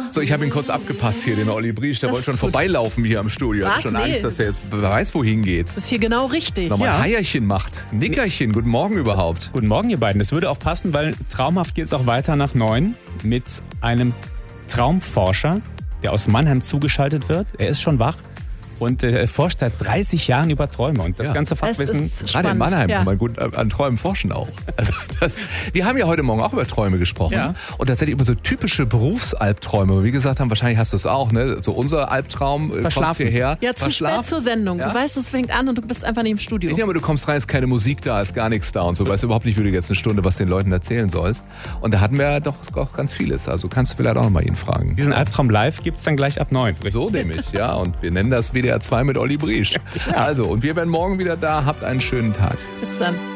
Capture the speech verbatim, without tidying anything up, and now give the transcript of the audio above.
So, ich habe ihn kurz abgepasst hier, den Olli Briesch. Der Das wollte schon ist gut. vorbeilaufen hier am Studio. Ich Was? habe schon Nee. Angst, dass er jetzt wer weiß, wohin geht. Das ist hier genau richtig. Nochmal Ja. ein Heierchen macht. Nickerchen, guten Morgen überhaupt. Guten Morgen, ihr beiden. Das würde auch passen, weil traumhaft geht es auch weiter nach neun mit einem Traumforscher, der aus Mannheim zugeschaltet wird. Er ist schon wach und äh, forscht seit dreißig Jahren über Träume. Und das Ja. ganze Es Fachwissen... ist Gerade in spannend. Mannheim Ja. kann man gut an Träumen forschen auch. Also das, wir haben ja heute Morgen auch über Träume gesprochen. Ja. Und tatsächlich über so typische Berufsalbträume. Aber wie gesagt haben, wahrscheinlich hast du es auch, ne? So unser Albtraum, äh, kommst Verschlafen. hierher. Ja, zu spät verschlafen. zur Sendung. Ja. Du weißt, es fängt an und du bist einfach nicht im Studio. Ja, aber du kommst rein, ist keine Musik da, ist gar nichts da und so. Weißt du überhaupt nicht, wie du jetzt eine Stunde was den Leuten erzählen sollst. Und da hatten wir ja doch auch ganz vieles. Also kannst du vielleicht auch noch mal ihn fragen. Diesen Albtraum live gibt es dann gleich ab neun. So nämlich, ja. Und wir nennen das W D R zwei mit Olli Briesch. Also, und wir werden morgen wieder da. Habt einen schönen Tag. Bis dann.